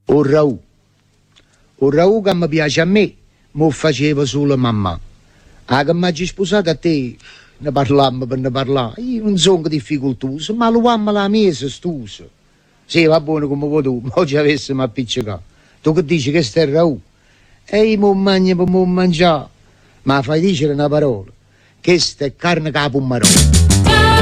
Un ragù che mi piace a me, mo faceva solo mamma. Ah, che mi hagi sposato a te, ne parlammo per ne parlare. Io non sono difficoltoso, ma lo amo la mese stuso. Sì, va buono come vuoi tu, ma oggi avessimo appiccicato. Tu che dici che stai il ragù? E io mo mangio per mo mangiare. Ma fai dicere una parola, che sta è carne capo marò.